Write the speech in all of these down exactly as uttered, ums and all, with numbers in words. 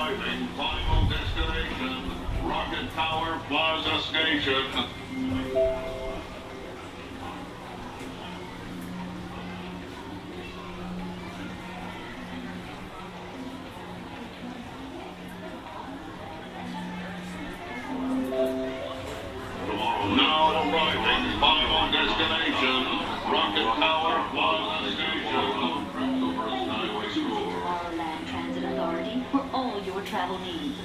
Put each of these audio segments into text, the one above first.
arriving. Final destination, Rocket Tower Plaza Station. Now arriving, final destination, Rocket Tower Plaza Station. Thank you for choosing Tomorrowland Transit Authority for all your travel needs.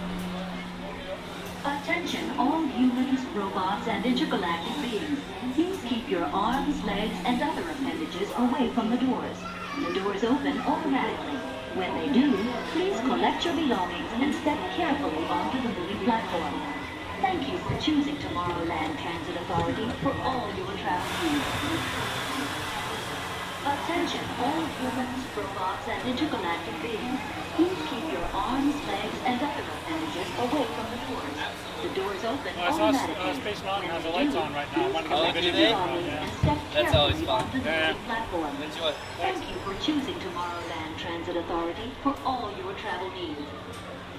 Attention all humans, robots, and intergalactic beings. Please keep your arms, legs, and other appendages away from the doors. The doors open automatically. When they do, please collect your belongings and step carefully onto the moving platform. Thank you for choosing Tomorrowland Transit Authority for all your travel needs. Attention all humans, robots, and intergalactic beings. Please keep your arms, legs, and other appendages away from the doors. The doors open Well, I saw automatically. uh, Space Mountain has the When lights they on right now. I want to do, get please the collect video. your belongings Yeah. and step That's always carefully fun. onto the Yeah. moving platform. Enjoy. Thank you for choosing Tomorrowland Transit Authority for all your travel needs.